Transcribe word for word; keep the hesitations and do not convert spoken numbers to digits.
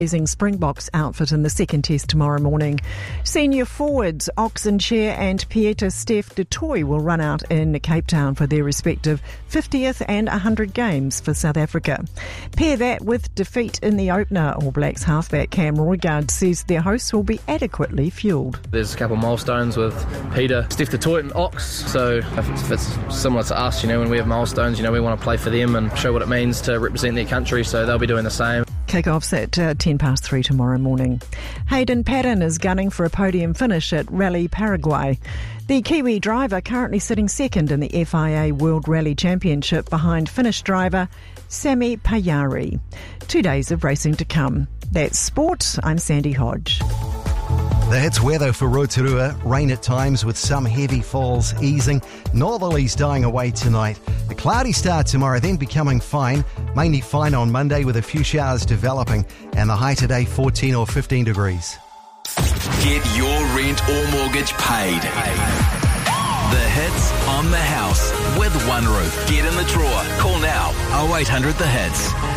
Springboks outfit in the second test tomorrow morning. Senior forwards Oxenchair and Pieter-Steph du Toit will run out in Cape Town for their respective fiftieth and one hundred games for South Africa. Pair that with defeat in the opener. All Blacks halfback Cam Roigard says their hosts will be adequately fuelled. There's a couple of milestones with Peter, Steph du Toit and Ox, so if it's, if it's similar to us, you know, when we have milestones, you know, we want to play for them and show what it means to represent their country, so they'll be doing the same. Kick-offs at uh, ten past three tomorrow morning. Hayden Paddon is gunning for a podium finish at Rally Paraguay. The Kiwi driver currently sitting second in the F I A World Rally Championship behind Finnish driver Sami Pajari. Two days of racing to come. That's sport. I'm Sandy Hodge. The Hits weather for Rotorua. Rain at times with some heavy falls easing. Northerlies dying away tonight. A cloudy start tomorrow, then becoming fine. Mainly fine on Monday with a few showers developing. And the high today, fourteen or fifteen degrees. Get your rent or mortgage paid. The Hits on the house with One Roof. Get in the drawer. Call now. oh eight hundred the hits.